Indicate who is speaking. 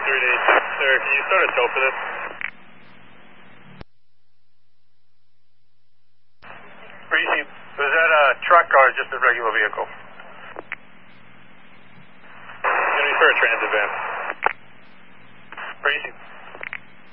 Speaker 1: Sir, can you start a tow for this? Breezy, was that a truck or just a regular vehicle? It's going to be for a transit van. Breezy.